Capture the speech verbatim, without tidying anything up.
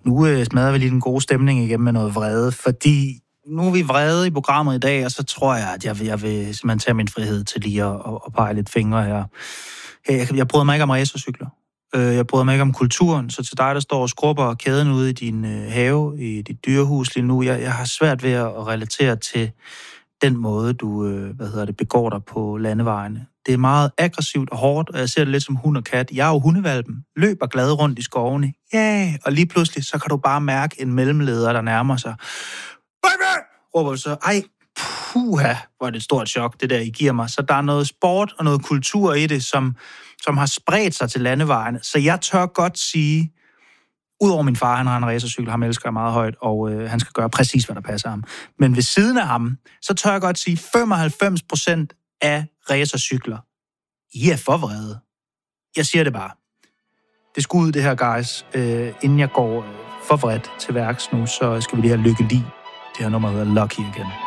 Nu øh, smadrer vi lige den gode stemning igen med noget vrede, fordi nu er vi vrede i programmet i dag, og så tror jeg, at jeg vil, jeg vil simpelthen tage min frihed til lige at, at pege lidt fingre her. Jeg, jeg bryder mig ikke om racercykler. Jeg bryder mig ikke om kulturen, så til dig, der står og skrubber kæden ude i din øh, have, i dit dyrehus lige nu, jeg, jeg har svært ved at relatere til den måde, du øh, hvad hedder det, begår dig på landevejene. Det er meget aggressivt og hårdt, og jeg ser det lidt som hund og kat. Jeg er jo hundevalpen, løber glad rundt i skovene, ja, yeah! Og lige pludselig, så kan du bare mærke en mellemleder, der nærmer sig. Baby! Råber du så, ej, puha, hvor er det et stort chok, det der, I giver mig. Så der er noget sport og noget kultur i det, som, som har spredt sig til landevejene. Så jeg tør godt sige, udover min far, han har en racercykel, ham elsker jeg meget højt, og øh, han skal gøre præcis, hvad der passer ham. Men ved siden af ham, så tør jeg godt sige, femoghalvfems procent af racercykler, I er for vrede. Jeg siger det bare. Det skulle ud, det her, guys. Øh, inden jeg går for vredt til værks nu, så skal vi lige have Lykke Li. Det her nummer hedder Lucky Again.